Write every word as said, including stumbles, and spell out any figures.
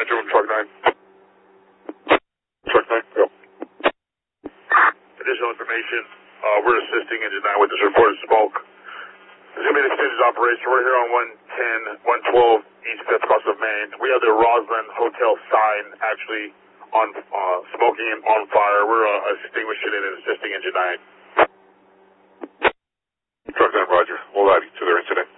manager with Truck nine. Truck nine, go. Additional information, uh, we're assisting Engine nine with this reported smoke. This is going to be an extended operation. We're here on one ten, one twelve East fifth cross of Main. We have the Roslyn Hotel sign actually on uh, smoking and on fire. We're uh, extinguishing it and assisting Engine nine. Truck nine, roger. We'll add you to their incident.